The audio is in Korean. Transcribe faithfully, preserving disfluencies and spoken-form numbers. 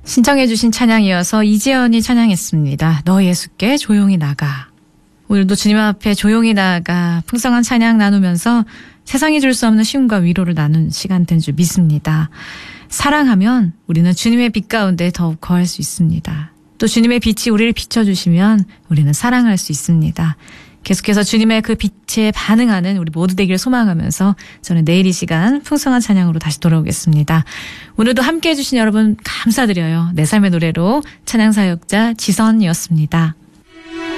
신청해 주신 찬양이어서 이재현이 찬양했습니다. 너 예수께 조용히 나가. 오늘도 주님 앞에 조용히 나가 풍성한 찬양 나누면서 세상이 줄 수 없는 쉼과 위로를 나눈 시간 된 줄 믿습니다. 사랑하면 우리는 주님의 빛 가운데 더욱 거할 수 있습니다. 또 주님의 빛이 우리를 비춰주시면 우리는 사랑할 수 있습니다. 계속해서 주님의 그 빛에 반응하는 우리 모두 되기를 소망하면서 저는 내일 이 시간 풍성한 찬양으로 다시 돌아오겠습니다. 오늘도 함께해 주신 여러분 감사드려요. 내 삶의 노래로 찬양사역자 지선이었습니다.